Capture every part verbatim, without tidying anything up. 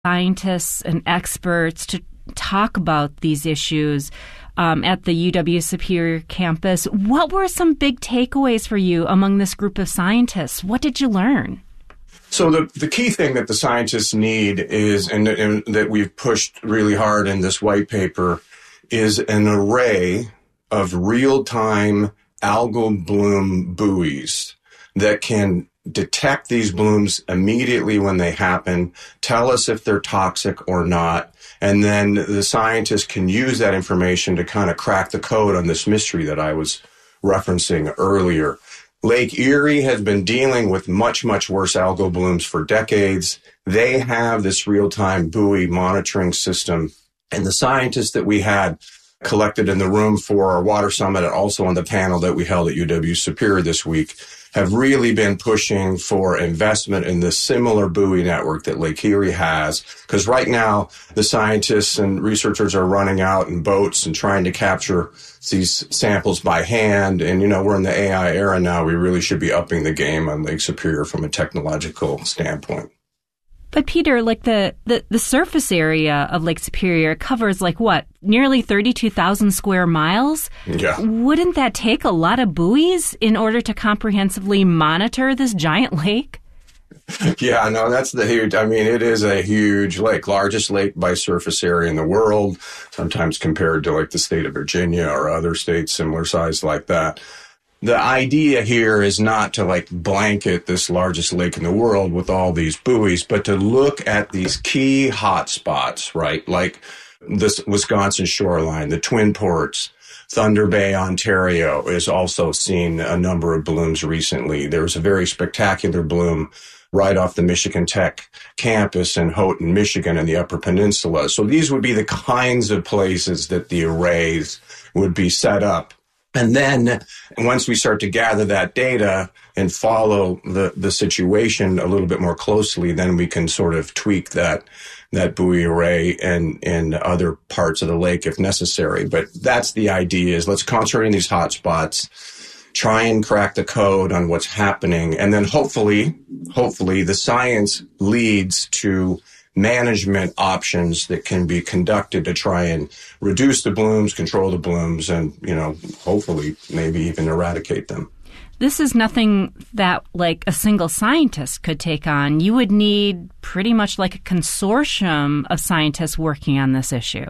scientists and experts to talk about these issues um, at the U W-Superior campus. What were some big takeaways for you among this group of scientists? What did you learn? So the, the key thing that the scientists need is, and, and that we've pushed really hard in this white paper, is an array of real-time algal bloom buoys that can detect these blooms immediately when they happen, tell us if they're toxic or not, and then the scientists can use that information to kind of crack the code on this mystery that I was referencing earlier. Lake Erie has been dealing with much, much worse algal blooms for decades. They have this real-time buoy monitoring system, and the scientists that we had collected in the room for our water summit and also on the panel that we held at U W-Superior this week have really been pushing for investment in this similar buoy network that Lake Erie has. Because right now, the scientists and researchers are running out in boats and trying to capture these samples by hand. And, you know, we're in the A I era now. We really should be upping the game on Lake Superior from a technological standpoint. But Peter, like the, the, the surface area of Lake Superior covers like what, nearly thirty-two thousand square miles? Yeah. Wouldn't that take a lot of buoys in order to comprehensively monitor this giant lake? Yeah, no, that's the huge, I mean, it is a huge lake, largest lake by surface area in the world, sometimes compared to like the state of Virginia or other states similar size like that. The idea here is not to like blanket this largest lake in the world with all these buoys, but to look at these key hot spots, right? Like this Wisconsin shoreline, the Twin Ports, Thunder Bay, Ontario is also seen a number of blooms recently. There was a very spectacular bloom right off the Michigan Tech campus in Houghton, Michigan in the Upper Peninsula. So these would be the kinds of places that the arrays would be set up. And then once we start to gather that data and follow the, the situation a little bit more closely, then we can sort of tweak that that buoy array and in other parts of the lake if necessary. But that's the idea, is let's concentrate on these hot spots, try and crack the code on what's happening, and then hopefully, hopefully the science leads to management options that can be conducted to try and reduce the blooms, control the blooms, and, you know, hopefully maybe even eradicate them. This is nothing that like a single scientist could take on. You would need pretty much like a consortium of scientists working on this issue.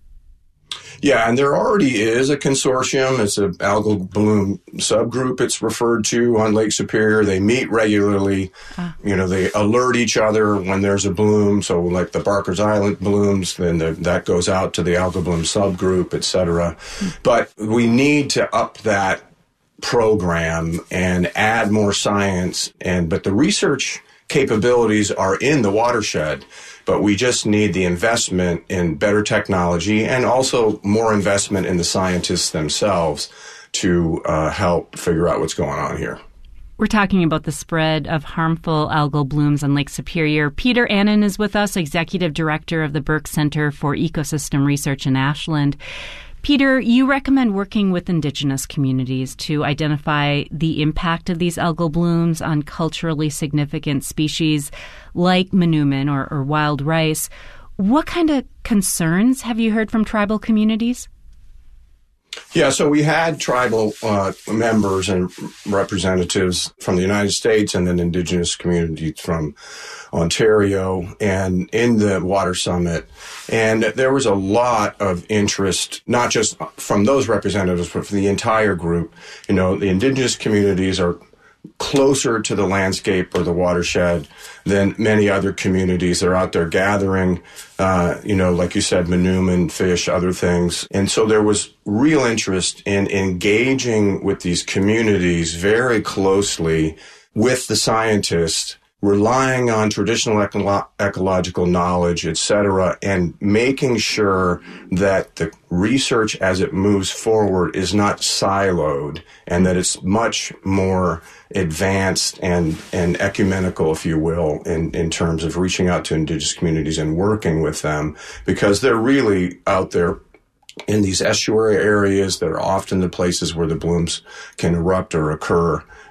Yeah, and there already is a consortium. It's an algal bloom subgroup, it's referred to, on Lake Superior. They meet regularly. Ah. You know, they alert each other when there's a bloom. So like the Barker's Island blooms, then the, that goes out to the algal bloom subgroup, et cetera. Mm. But we need to up that program and add more science. And but the research capabilities are in the watershed. But we just need the investment in better technology and also more investment in the scientists themselves to uh, help figure out what's going on here. We're talking about the spread of harmful algal blooms on Lake Superior. Peter Annin is with us, Executive Director of the Burke Center for Ecosystem Research in Ashland. Peter, you recommend working with Indigenous communities to identify the impact of these algal blooms on culturally significant species like manoomin or, or wild rice. What kind of concerns have you heard from tribal communities? Yeah, so we had tribal uh, members and representatives from the United States and then Indigenous communities from Ontario and in the Water Summit. And there was a lot of interest, not just from those representatives, but from the entire group. You know, the Indigenous communities are closer to the landscape or the watershed than many other communities. They're out there gathering, uh, you know, like you said, manoomin, fish, other things. And so there was real interest in engaging with these communities very closely with the scientists, relying on traditional eco- ecological knowledge, et cetera, and making sure that the research as it moves forward is not siloed and that it's much more advanced and, and ecumenical, if you will, in, in terms of reaching out to Indigenous communities and working with them, because they're really out there in these estuary areas that are often the places where the blooms can erupt or occur.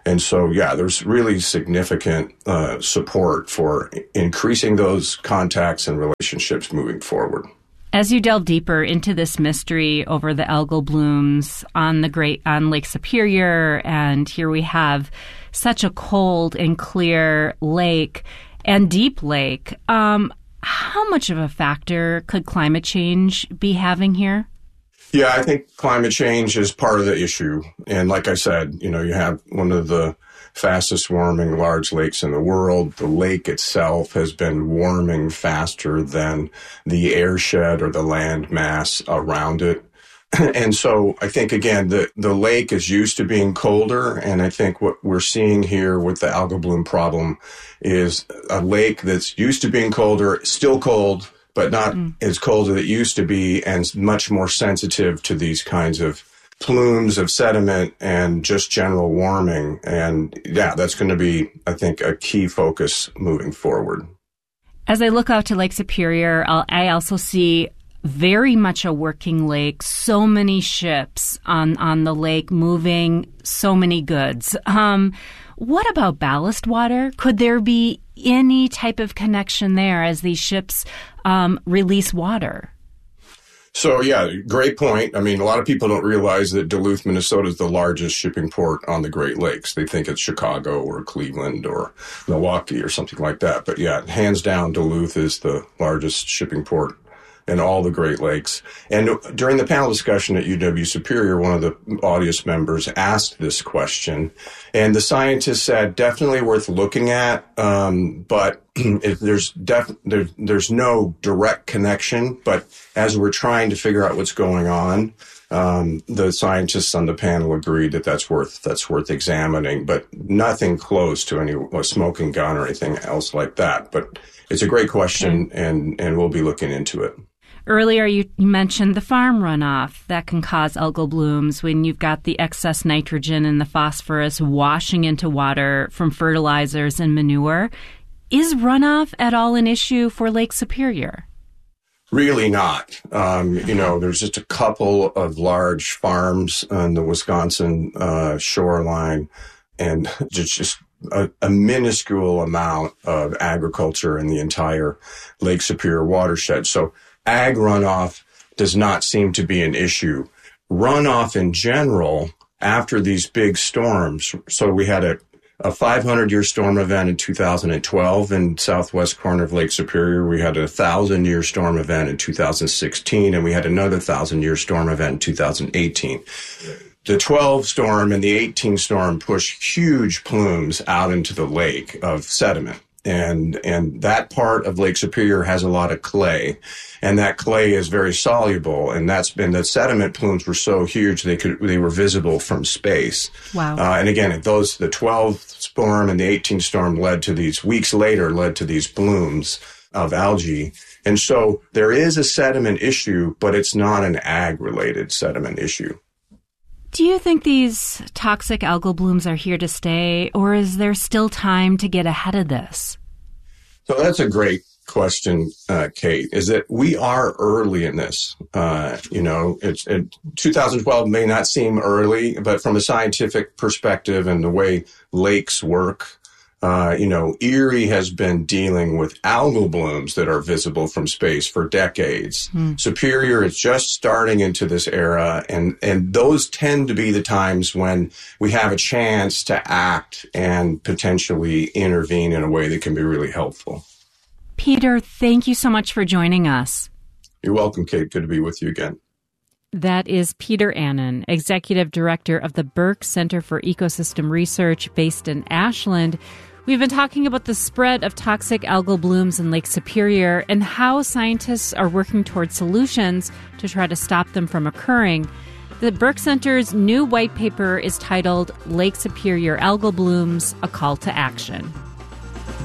And so, yeah, there's really significant uh, support for increasing those contacts and relationships moving forward. As you delve deeper into this mystery over the algal blooms on the great on Lake Superior, and here we have such a cold and clear lake and deep lake, um, how much of a factor could climate change be having here? Yeah, I think climate change is part of the issue. And like I said, you know, you have one of the fastest warming large lakes in the world. The lake itself has been warming faster than the airshed or the land mass around it. And so I think, again, the, the lake is used to being colder. And I think what we're seeing here with the algal bloom problem is a lake that's used to being colder, still cold, but not mm. as cold as it used to be, and much more sensitive to these kinds of plumes of sediment and just general warming. And yeah, that's going to be, I think, a key focus moving forward. As I look out to Lake Superior, I'll, I also see very much a working lake, so many ships on, on the lake moving so many goods. Um, what about ballast water? Could there be any type of connection there as these ships um, release water? So, yeah, great point. I mean, a lot of people don't realize that Duluth, Minnesota is the largest shipping port on the Great Lakes. They think it's Chicago or Cleveland or Milwaukee or something like that. But yeah, hands down, Duluth is the largest shipping port in all the Great Lakes. And during the panel discussion at U W Superior, one of the audience members asked this question, and the scientist said, definitely worth looking at, um, but if there's, def- there, there's no direct connection. But as we're trying to figure out what's going on, um, the scientists on the panel agreed that that's worth that's worth examining, but nothing close to any a smoking gun or anything else like that. But it's a great question, okay. and, and we'll be looking into it. Earlier, you mentioned the farm runoff that can cause algal blooms when you've got the excess nitrogen and the phosphorus washing into water from fertilizers and manure. Is runoff at all an issue for Lake Superior? Really not. Um, you know, there's just a couple of large farms on the Wisconsin uh, shoreline, and just, just a, a minuscule amount of agriculture in the entire Lake Superior watershed. So ag runoff does not seem to be an issue. Runoff in general, after these big storms, so we had a, a five hundred year storm event in two thousand twelve in southwest corner of Lake Superior. We had a one thousand year storm event in two thousand sixteen, and we had another one thousand year storm event in two thousand eighteen. The twelve storm and the eighteen storm pushed huge plumes out into the lake of sediment. And, and that part of Lake Superior has a lot of clay, and that clay is very soluble. And that's been, the sediment plumes were so huge, they could, they were visible from space. Wow. Uh, and again, those, the twelve storm and the eighteen storm led to these, weeks later, led to these blooms of algae. And so there is a sediment issue, but it's not an ag related sediment issue. Do you think these toxic algal blooms are here to stay, or is there still time to get ahead of this? So that's a great question, uh, Kate, is that we are early in this. Uh, you know, it's, it, two thousand twelve may not seem early, but from a scientific perspective and the way lakes work, Uh, you know, Erie has been dealing with algal blooms that are visible from space for decades. Hmm. Superior is just starting into this era, and, and those tend to be the times when we have a chance to act and potentially intervene in a way that can be really helpful. Peter, thank you so much for joining us. You're welcome, Kate. Good to be with you again. That is Peter Annan, Executive Director of the Burke Center for Ecosystem Research based in Ashland. We've been talking about the spread of toxic algal blooms in Lake Superior and how scientists are working towards solutions to try to stop them from occurring. The Burke Center's new white paper is titled Lake Superior Algal Blooms, A Call to Action.